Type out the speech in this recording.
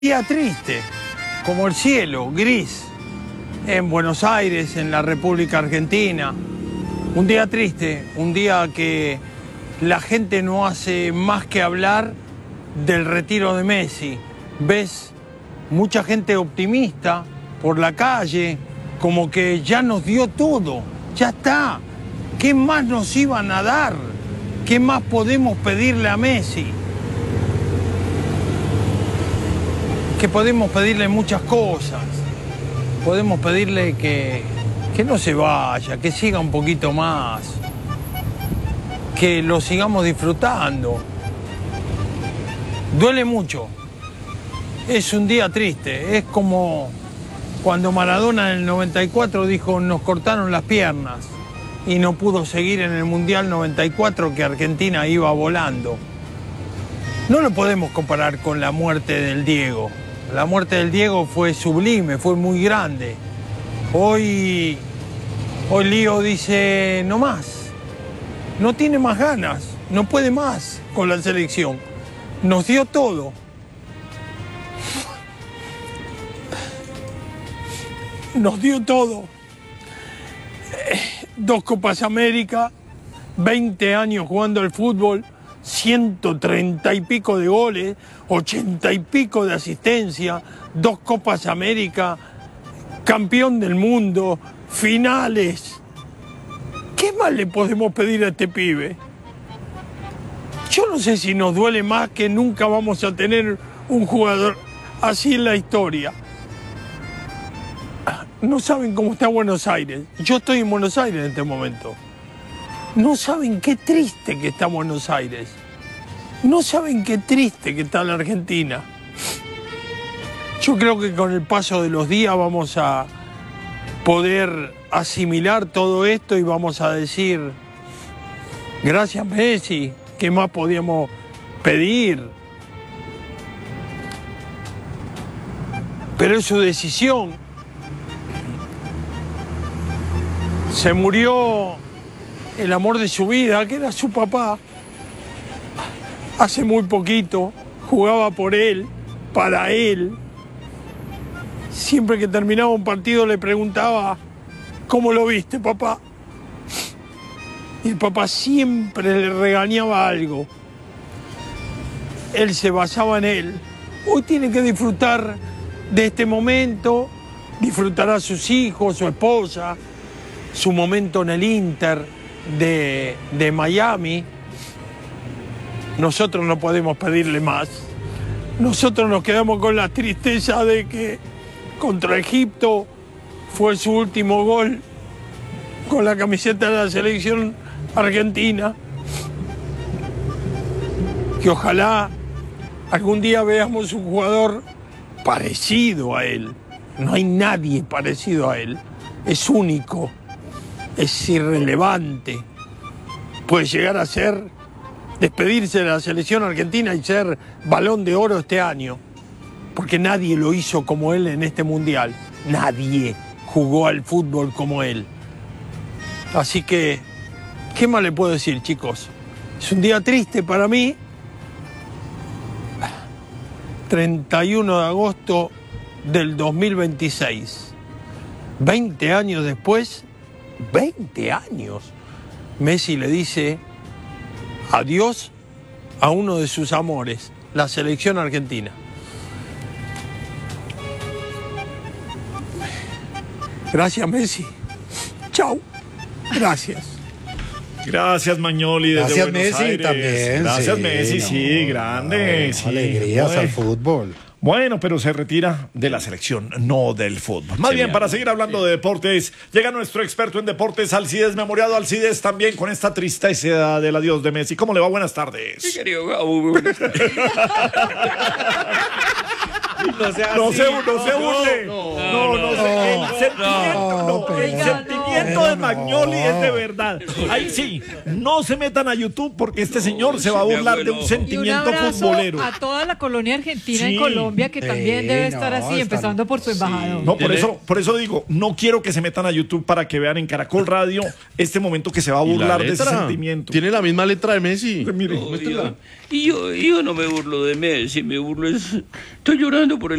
Día triste, como el cielo, gris, en Buenos Aires, en la República Argentina. Un día triste, un día que la gente no hace más que hablar del retiro de Messi. Ves mucha gente optimista por la calle, como que ya nos dio todo, ya está. ¿Qué más nos iban a dar? ¿Qué más podemos pedirle a Messi? Que podemos pedirle muchas cosas. Podemos pedirle que no se vaya, que siga un poquito más, que lo sigamos disfrutando. Duele mucho. Es un día triste. Es como cuando Maradona en el 94 dijo: nos cortaron las piernas, y no pudo seguir en el Mundial 94, que Argentina iba volando. No lo podemos comparar con la muerte del Diego. La muerte del Diego fue sublime, fue muy grande. Hoy Lío dice: no más, no tiene más ganas, no puede más con la selección. Nos dio todo. Nos dio todo. 2 Copas América, 20 años jugando al fútbol, 130 y pico de goles, 80 y pico de asistencia, 2 Copas América, campeón del mundo, finales. ¿Qué más le podemos pedir a este pibe? Yo no sé si nos duele más que nunca vamos a tener un jugador así en la historia. No saben cómo está Buenos Aires. Yo estoy en Buenos Aires en este momento. No saben qué triste que está Buenos Aires. No saben qué triste que está la Argentina. Yo creo que con el paso de los días vamos a poder asimilar todo esto y vamos a decir: gracias Messi, ¿qué más podíamos pedir? Pero es su decisión. Se murió el amor de su vida, que era su papá. Hace muy poquito, jugaba por él, para él. Siempre que terminaba un partido le preguntaba: ¿cómo lo viste, papá? Y el papá siempre le regañaba algo. Él se basaba en él. Hoy tiene que disfrutar de este momento, disfrutará a sus hijos, su esposa, su momento en el Inter de Miami. Nosotros no podemos pedirle más. Nosotros nos quedamos con la tristeza de que contra Egipto fue su último gol con la camiseta de la selección argentina. Que ojalá algún día veamos un jugador parecido a él. No hay nadie parecido a él. Es único, es irrelevante. Puede llegar a ser, despedirse de la selección argentina y ser Balón de Oro este año. Porque nadie lo hizo como él en este mundial. Nadie jugó al fútbol como él. Así que, ¿qué más le puedo decir, chicos? Es un día triste para mí. 31 de agosto del 2026. 20 años después, 20 años, Messi le dice adiós a uno de sus amores, la selección argentina. Gracias, Messi. Chau. Gracias. Gracias, Magnoli, desde Gracias, Buenos Messi, Aires. también. Gracias, sí, Messi, no, sí, grande. no, sí. Alegrías Bueno. al fútbol. Bueno, pero se retira de la selección, no del fútbol. Más bien, para seguir hablando de deportes, llega nuestro experto en deportes, Alcides Memoriado. Alcides, también con esta tristeza del adiós de Messi. ¿Cómo le va? Buenas tardes. Sí, querido Gabo, muy buenas tardes. No se burle. No, el sentimiento, el sentimiento sentimiento de Magnoli es de verdad. Ahí sí, no se metan a YouTube porque este señor se va a burlar de un sentimiento futbolero. A toda la colonia argentina en Colombia, que también debe estar así, empezando por su embajador. No, por eso digo, no quiero que se metan a YouTube para que vean en Caracol Radio este momento que se va a burlar de ese sentimiento. Tiene la misma letra de Messi. Mire, yo no me burlo de Messi, estoy llorando por el